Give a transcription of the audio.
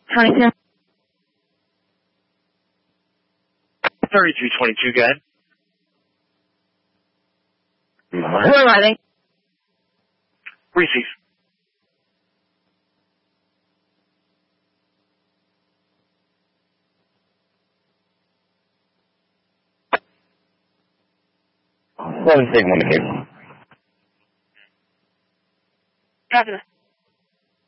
22. 3222, go ahead. Who arriving? Receive. What is it, 1 2? Copy that.